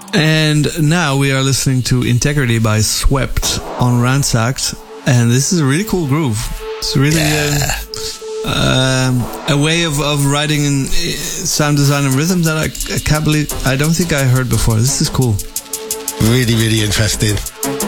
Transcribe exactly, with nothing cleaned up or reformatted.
And now we are listening to Integrity by Swept on Ransacked. And this is a really cool groove. It's really yeah. um, um, a way of, of writing in sound design and rhythm that I, I can't believe, I don't think I heard before. This is cool. Really, really interesting.